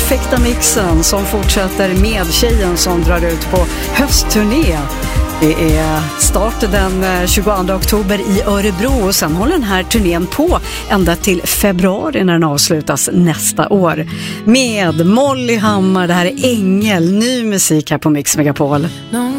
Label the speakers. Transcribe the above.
Speaker 1: perfekta mixen som fortsätter med tjejen som drar ut på höstturné. Det är start den 22 oktober i Örebro och sen håller den här turnén på ända till februari när den avslutas nästa år. Med Molly Hammar, det här är Ängel, ny musik här på Mix Megapol.
Speaker 2: Någon